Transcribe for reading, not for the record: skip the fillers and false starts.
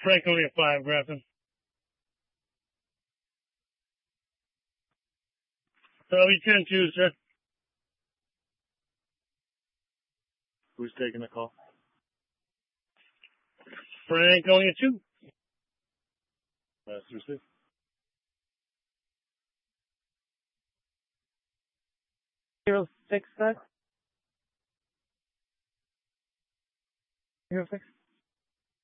Franconia 5, Grafton. W10-2, sir. Who's taking the call? Franconia 2. Last receive. Zero 06, sir. 06.